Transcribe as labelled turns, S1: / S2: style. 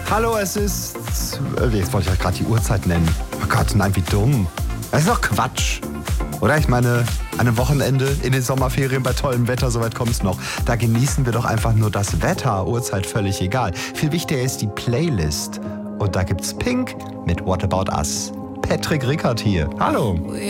S1: Hallo, es ist... Jetzt wollte ich euch gerade die Uhrzeit nennen. Oh Gott, nein, wie dumm. Das ist doch Quatsch. Oder? Ich meine, an einem Wochenende in den Sommerferien bei tollem Wetter, soweit kommt es noch. Da genießen wir doch einfach nur das Wetter. Uhrzeit völlig egal. Viel wichtiger ist die Playlist. Und da gibt's Pink mit What About Us. Patrick Rickard hier. Hallo.